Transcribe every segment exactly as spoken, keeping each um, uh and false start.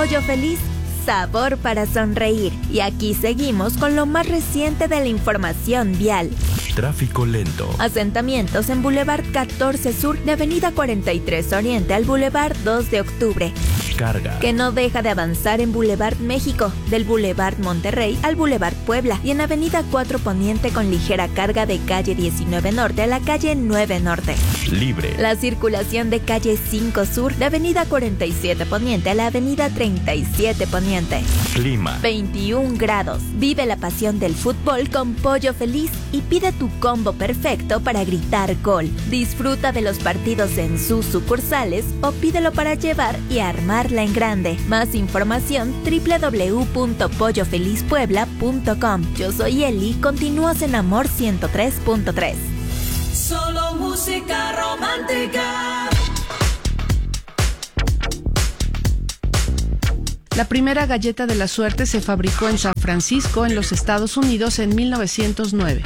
Pollo Feliz, sabor para sonreír. Y aquí seguimos con lo más reciente de la información vial. Tráfico lento. Asentamientos en Boulevard catorce Sur de Avenida cuarenta y tres Oriente al Boulevard dos de Octubre. Carga. Que no deja de avanzar en Boulevard México, del Boulevard Monterrey al Boulevard Puebla y en Avenida cuatro Poniente con ligera carga de calle diecinueve Norte a la calle nueve Norte. Libre. La circulación de calle cinco Sur de Avenida cuarenta y siete Poniente a la Avenida treinta y siete Poniente. Clima. veintiún grados. Vive la pasión del fútbol con Pollo Feliz y pide tu combo perfecto para gritar gol. Disfruta de los partidos en sus sucursales o pídelo para llevar y armarla en grande. Más información doble u doble u doble u punto pollo feliz puebla punto com. Yo soy Eli, continúas en Amor ciento tres punto tres. Solo música romántica. La primera galleta de la suerte se fabricó en San Francisco, en los Estados Unidos, en mil novecientos nueve.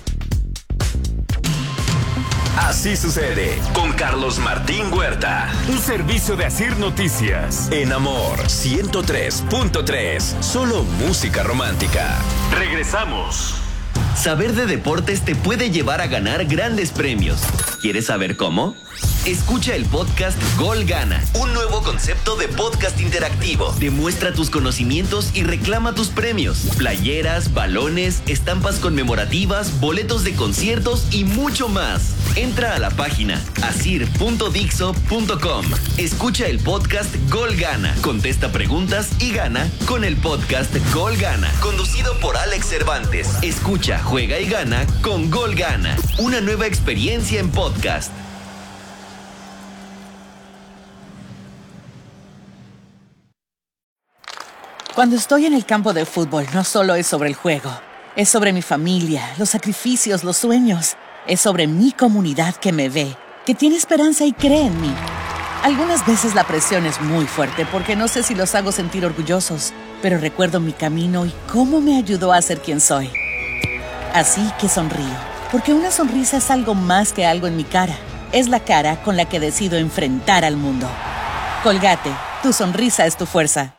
Así sucede con Carlos Martín Huerta. Un servicio de Asir Noticias. En Amor ciento tres punto tres. Solo música romántica. Regresamos. Saber de deportes te puede llevar a ganar grandes premios. ¿Quieres saber cómo? Escucha el podcast Gol Gana, un nuevo concepto de podcast interactivo. Demuestra tus conocimientos y reclama tus premios. Playeras, balones, estampas conmemorativas, boletos de conciertos y mucho más. Entra a la página asir punto dixo punto com. Escucha el podcast Gol Gana. Contesta preguntas y gana con el podcast Gol Gana. Conducido por Alex Cervantes. Escucha, juega y gana con Gol Gana. Una nueva experiencia en podcast. Cuando estoy en el campo de fútbol, no solo es sobre el juego. Es sobre mi familia, los sacrificios, los sueños. Es sobre mi comunidad que me ve, que tiene esperanza y cree en mí. Algunas veces la presión es muy fuerte porque no sé si los hago sentir orgullosos, pero recuerdo mi camino y cómo me ayudó a ser quien soy. Así que sonrío, porque una sonrisa es algo más que algo en mi cara. Es la cara con la que decido enfrentar al mundo. Colgate, tu sonrisa es tu fuerza.